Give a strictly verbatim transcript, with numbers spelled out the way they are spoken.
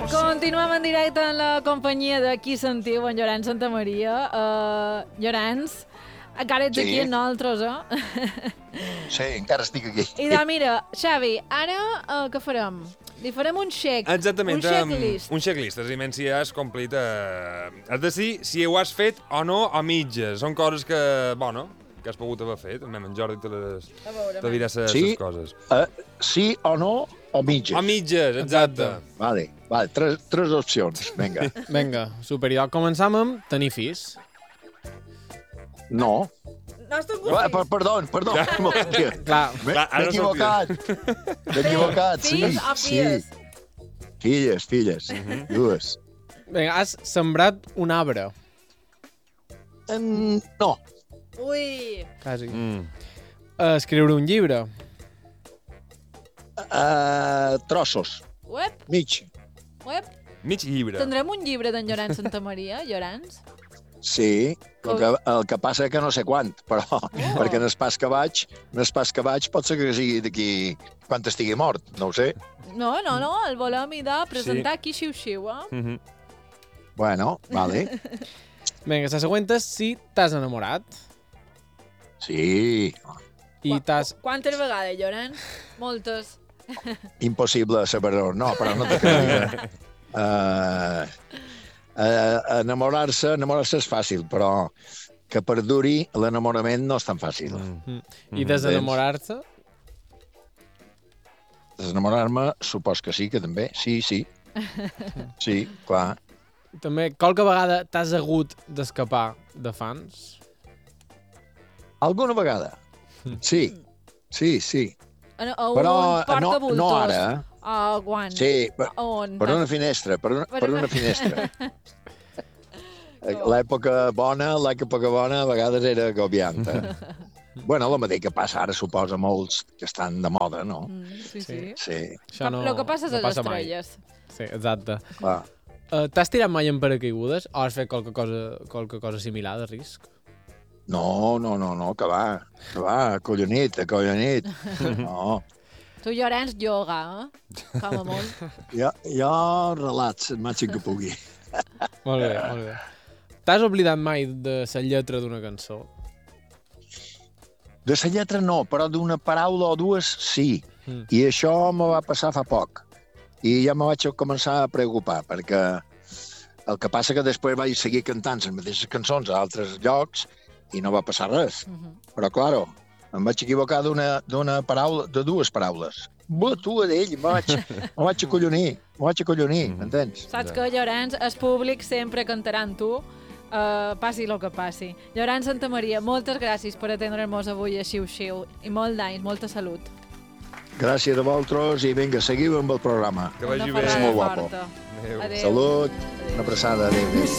Continuem en directe en la companyia de Qui sentiu, en Llorenç Santamaria. Uh, Llorenç, encara ets Sí. aquí amb nosaltres, eh? Sí, encara estic aquí. I de, mira, Xavi, ara uh, què farem? Li farem un check, Exactament, un checklist. un checklist, és a dir, si has complit... Eh, has de decidir si ho has fet o no a mitges. Són coses que, bueno, que has pogut haver fet. També en Jordi te, les, A veure, te dirà les Sí. coses. Uh, sí o no, o mitges. A mitges, exacte. Vale, vale, tres, tres opcions, vinga. Vinga, superior. Començam amb tenir fills. No. No has tingut Ah, fills? per, perdó, perdó. Hòstia, Clar, M'he Clar, ara m'he equivocat. M'he equivocat, sí. Fills o Sí. filles? Filles, filles, dues. vinga, has sembrat un arbre. Mm, no. Ui, Quasi. Mm. Uh, escriure un llibre. Uh, trossos, uep, mig. uep. Mig llibre. Tindrem un llibre d'en Llorenç Santamaria, Llorenç? Sí, el que, el que passa és que no sé quant, però oh. perquè en el pas que vaig, en el pas que vaig pot ser que sigui d'aquí quan estigui mort, no ho sé. No, no, no, el volem i de presentar aquí xiu-xiu, eh? Mm -hmm. Bueno, vale. Vinga, la següent és si t'has enamorat. Sí, I t'has... Quantes vegades, Llorenç? Moltes. impossible saber-ho. No, però no te creguis. Uh, uh, enamorar-se, enamorar-se és fàcil, però que perduri l'enamorament no és tan fàcil. Mm. I desenamorar-se? Desenamorar-me, supos que sí, que també. Sí, sí. Sí, clar. També, qualque vegada t'has hagut d'escapar de fans? Alguna vegada. Sí, sí, sí. A, a Però un porta no, bultos. no ara. A quan? Sí, per, A on? per una finestra, per una, per una finestra. L'època bona, l'època bona a vegades era agobiant. Eh? Bueno, el mateix que passa ara, suposa, molts que estan de moda, no? Mm, sí, sí. Sí. Sí, Això no, El que passa és no a les passa mai. estrelles. Sí, exacte. clar. Uh, T'has tirat mai en paracaigudes o has fet qualque cosa, qualque cosa similar de risc? No, no, no, no, que va, que va, acollonit, acollonit. No, Tu, Llorenç, ioga, eh? Com a molt. jo, jo relats, el màxim que pugui. Molt bé, molt bé. T'has oblidat mai de la lletra d'una cançó? De la lletra no, però d'una paraula o dues sí. Mm. I això me va passar fa poc. I ja me vaig començar a preocupar, perquè el que passa que després vaig seguir cantant les mateixes cançons a altres llocs i no va passar res. Uh -huh. Però, claro, em vaig equivocar d'una d'una paraula, de dues paraules. Batua d'ell, me vaig, me vaig acollonir, me vaig acollonir, m'entens? Saps que, Llorenç, el públic sempre cantarà amb tu, uh, passi el que passi. Llorenç Santamaria, moltes gràcies per atendre'ns avui a Xiu-Xiu i molt d'anys, molta salut. Gràcies a vosaltres i vinga, seguiu amb el programa. Que vagi Una bé. ferrada molt guapo. forta. Adéu. Adéu. Salut, una abraçada, adéu. adéu.